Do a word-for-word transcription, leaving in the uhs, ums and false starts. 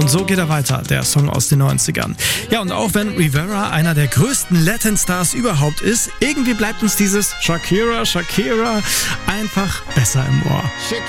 Und so geht er weiter, der Song aus den neunzigern. Ja, und auch wenn Rivera einer der größten Latin-Stars überhaupt ist, irgendwie bleibt uns dieses Shakira, Shakira einfach besser im Ohr.